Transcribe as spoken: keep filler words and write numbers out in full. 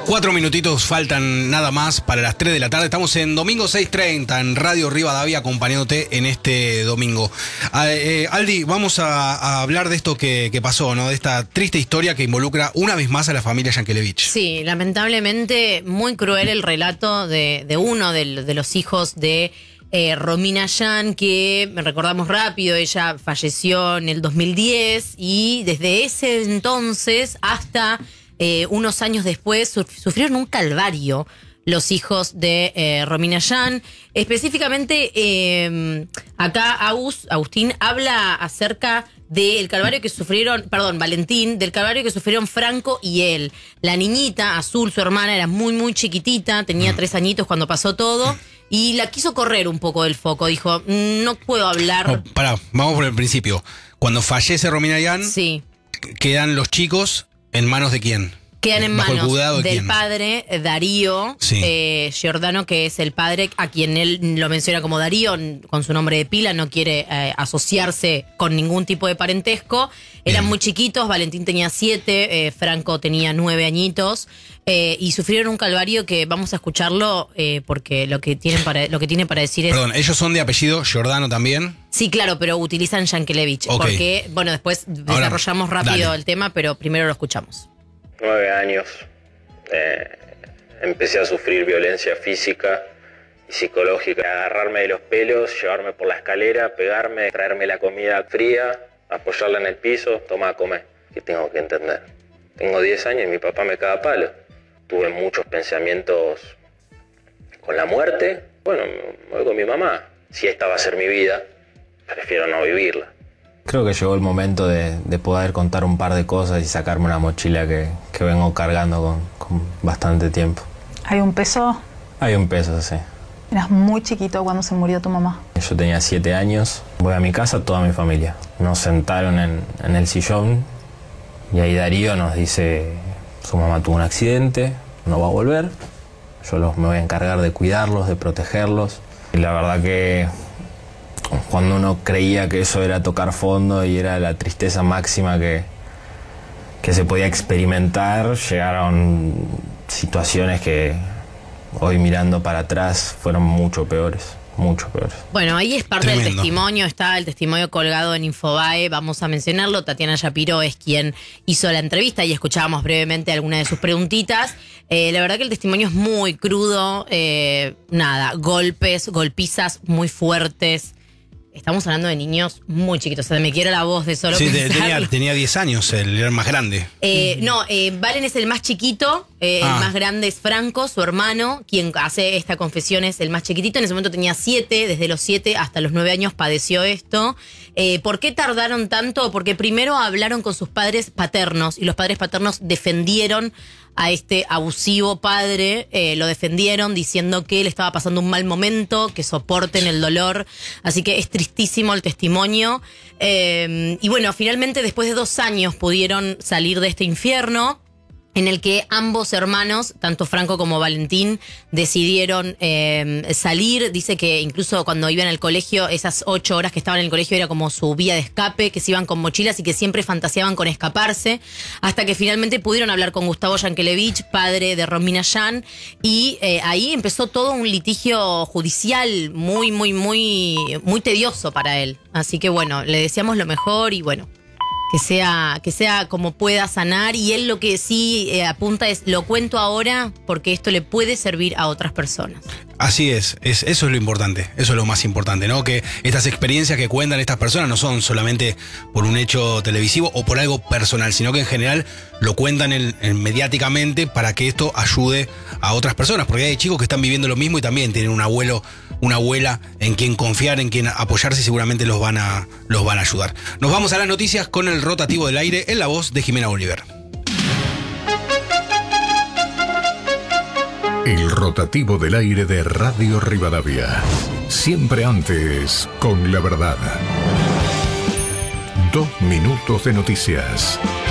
Cuatro minutitos faltan nada más para las tres de la tarde. Estamos en domingo seis treinta en Radio Rivadavia acompañándote en este domingo. Eh, eh, Aldi, vamos a, a hablar de esto que, que pasó, ¿no? De esta triste historia que involucra una vez más a la familia Yankelevich. Sí, lamentablemente muy cruel el relato de, de uno de, de los hijos de eh, Romina Yan, que recordamos rápido, ella falleció en el dos mil diez y desde ese entonces hasta... Eh, unos años después sufrieron un calvario los hijos de eh, Romina Yan. Específicamente, eh, acá Agus, Agustín habla acerca del calvario que sufrieron, perdón, Valentín, del calvario que sufrieron Franco y él. La niñita, Azul, su hermana, era muy, muy chiquitita, tenía mm. tres añitos cuando pasó todo, mm. y la quiso correr un poco del foco. Dijo, no puedo hablar. Oh, pará, vamos por el principio. Cuando fallece Romina Yan, sí. quedan los chicos... ¿En manos de quién? Quedan en manos de del quién? padre Darío sí. eh, Giordano, que es el padre a quien él lo menciona como Darío, con su nombre de pila, no quiere eh, asociarse con ningún tipo de parentesco. Eran Bien. muy chiquitos, Valentín tenía siete, eh, Franco tenía nueve añitos, eh, y sufrieron un calvario que vamos a escucharlo eh, porque lo que tienen para lo que tiene para decir es... Perdón, ¿ellos son de apellido Giordano también? Sí, claro, pero utilizan Yankelevich, okay. porque, bueno, después Ahora, desarrollamos rápido dale. el tema, pero primero lo escuchamos. Nueve años, eh, empecé a sufrir violencia física y psicológica, agarrarme de los pelos, llevarme por la escalera, pegarme, traerme la comida fría, apoyarla en el piso, toma a comer. ¿Qué tengo que entender? Tengo diez años y mi papá me caga a palo. Tuve muchos pensamientos con la muerte. Bueno, me voy con mi mamá. Si esta va a ser mi vida, prefiero no vivirla. Creo que llegó el momento de, de poder contar un par de cosas y sacarme una mochila que, que vengo cargando con, con bastante tiempo. ¿Hay un peso? Hay un peso, sí. Eras muy chiquito cuando se murió tu mamá. Yo tenía siete años, voy a mi casa, toda mi familia. Nos sentaron en, en el sillón y ahí Darío nos dice, su mamá tuvo un accidente, no va a volver, yo los, me voy a encargar de cuidarlos, de protegerlos. Y la verdad que... cuando uno creía que eso era tocar fondo y era la tristeza máxima que, que se podía experimentar, llegaron situaciones que hoy mirando para atrás fueron mucho peores, mucho peores. Bueno, ahí es parte Tremendo. del testimonio, está el testimonio colgado en Infobae, vamos a mencionarlo. Tatiana Shapiro es quien hizo la entrevista y escuchábamos brevemente algunas de sus preguntitas. Eh, la verdad que el testimonio es muy crudo, eh, nada, golpes, golpizas muy fuertes. Estamos hablando de niños muy chiquitos, o sea, me quiero la voz de solo Sí, pensar. tenía, tenía diez años, él era el más grande. Eh, no, eh, Valen es el más chiquito, eh, ah. el más grande es Franco, su hermano, quien hace esta confesión es el más chiquitito. En ese momento tenía siete, desde los siete hasta los nueve años padeció esto. Eh, ¿Por qué tardaron tanto? Porque primero hablaron con sus padres paternos y los padres paternos defendieron a este abusivo padre, eh, lo defendieron diciendo que le estaba pasando un mal momento, que soporten el dolor, así que es tristísimo el testimonio. Eh, y bueno, finalmente después de dos años pudieron salir de este infierno, en el que ambos hermanos, tanto Franco como Valentín, decidieron eh, salir. Dice que incluso cuando iban al colegio, esas ocho horas que estaban en el colegio era como su vía de escape, que se iban con mochilas y que siempre fantaseaban con escaparse, hasta que finalmente pudieron hablar con Gustavo Yankelevich, padre de Romina Yan, y eh, ahí empezó todo un litigio judicial muy, muy, muy, muy tedioso para él. Así que bueno, le deseamos lo mejor y bueno, que sea, que sea como pueda sanar. Y él lo que sí eh, apunta es, lo cuento ahora porque esto le puede servir a otras personas. Así es, es, eso es lo importante, eso es lo más importante, ¿no? Que estas experiencias que cuentan estas personas no son solamente por un hecho televisivo o por algo personal, sino que en general lo cuentan en, en mediáticamente para que esto ayude a otras personas, porque hay chicos que están viviendo lo mismo y también tienen un abuelo, una abuela en quien confiar, en quien apoyarse y seguramente los van a, los van a ayudar. Nos vamos a las noticias con el rotativo del aire en la voz de Jimena Bolívar. El rotativo del aire de Radio Rivadavia. Siempre antes, con la verdad. Dos minutos de noticias.